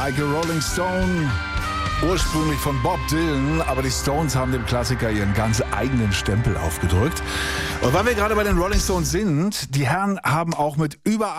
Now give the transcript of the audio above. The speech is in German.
Like a Rolling Stone. Ursprünglich von Bob Dylan, aber die Stones haben dem Klassiker ihren ganz eigenen Stempel aufgedrückt. Und weil wir gerade bei den Rolling Stones sind, die Herren haben auch mit über